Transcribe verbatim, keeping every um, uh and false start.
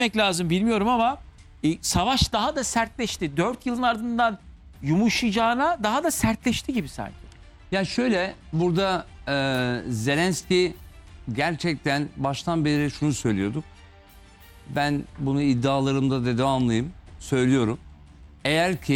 etmek lazım bilmiyorum ama e, savaş daha da sertleşti. Dört yılın ardından yumuşayacağına daha da sertleşti gibi sanki. Ya şöyle, burada e, Zelenski gerçekten baştan beri şunu söylüyorduk. Ben bunu iddialarımda da devamlıyım, söylüyorum. Eğer ki